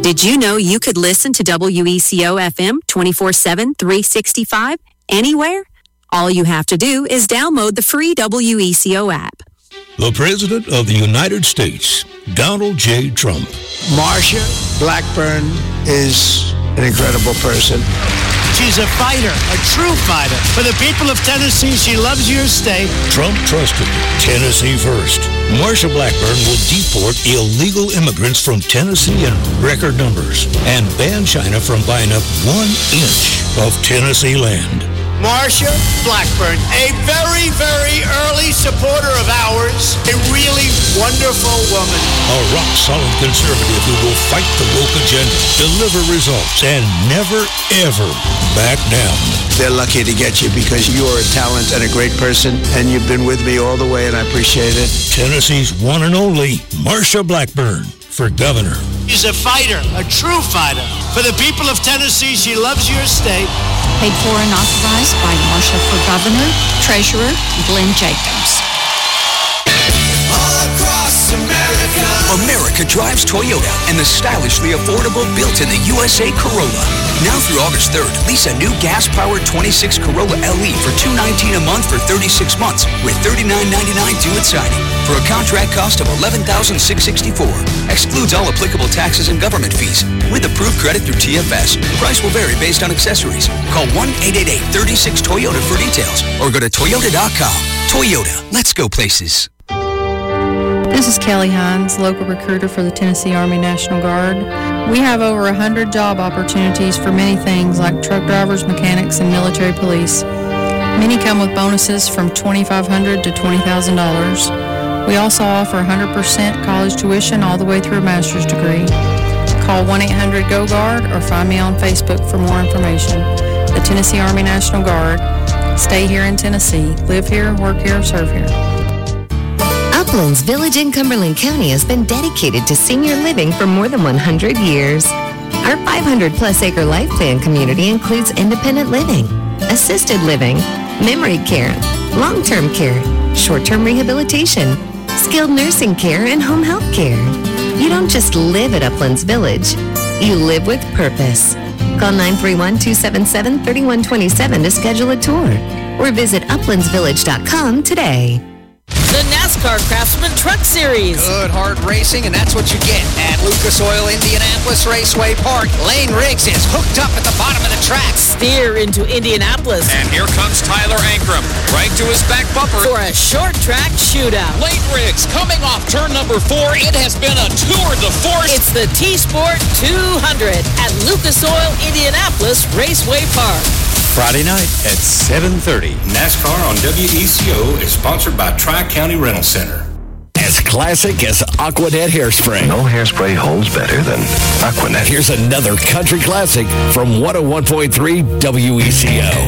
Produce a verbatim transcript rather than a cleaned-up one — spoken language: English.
Did you know you could listen to W E C O F M twenty-four seven, three sixty-five anywhere? All you have to do is download the free W E C O app. The President of the United States, Donald J. Trump. Marsha Blackburn is an incredible person. She's a fighter, a true fighter. For the people of Tennessee, she loves your state. Trump trusted Tennessee first. Marsha Blackburn will deport illegal immigrants from Tennessee in record numbers and ban China from buying up one inch of Tennessee land. Marsha Blackburn, a very, very early supporter of ours, a really wonderful woman. A rock-solid conservative who will fight the woke agenda, deliver results, and never, ever back down. They're lucky to get you because you are a talent and a great person, and you've been with me all the way, and I appreciate it. Tennessee's one and only Marsha Blackburn for governor. She's a fighter, a true fighter. For the people of Tennessee, she loves your state. Paid for and authorized by Marsha for Governor, Treasurer Glenn Jacobs. All across America. America drives Toyota and the stylishly affordable built in the U S A Corolla. Now through August third, lease a new gas-powered twenty-six Corolla L E for two hundred nineteen dollars a month for thirty-six months with thirty-nine ninety-nine due at signing for a contract cost of eleven thousand six hundred sixty-four dollars. Excludes all applicable taxes and government fees. With approved credit through T F S. Price will vary based on accessories. Call one eight eight eight, three six, Toyota for details or go to toyota dot com. Toyota, let's go places. This is Kelly Hines, local recruiter for the Tennessee Army National Guard. We have over one hundred job opportunities for many things like truck drivers, mechanics, and military police. Many come with bonuses from twenty-five hundred dollars to twenty thousand dollars. We also offer one hundred percent college tuition all the way through a master's degree. Call one eight hundred go guard or find me on Facebook for more information. The Tennessee Army National Guard. Stay here in Tennessee. Live here, work here, serve here. Uplands Village in Cumberland County has been dedicated to senior living for more than one hundred years. Our five hundred plus acre life plan community includes independent living, assisted living, memory care, long-term care, short-term rehabilitation, skilled nursing care, and home health care. You don't just live at Uplands Village, you live with purpose. Call nine three one, two seven seven, three one two seven to schedule a tour or visit uplands village dot com today. The NASCAR Craftsman Truck Series. Good, hard racing, and that's what you get at Lucas Oil Indianapolis Raceway Park. Lane Riggs is hooked up at the bottom of the track. Steer into Indianapolis. And here comes Tyler Ankrum, right to his back bumper. For a short track shootout. Lane Riggs coming off turn number four. It has been a tour de force. It's the T-Sport two hundred at Lucas Oil Indianapolis Raceway Park. Friday night at seven thirty. NASCAR on W E C O is sponsored by Tri-County Rental Center. As classic as Aquanet Hairspray. No hairspray holds better than Aquanet. Here's another country classic from one oh one point three W E C O.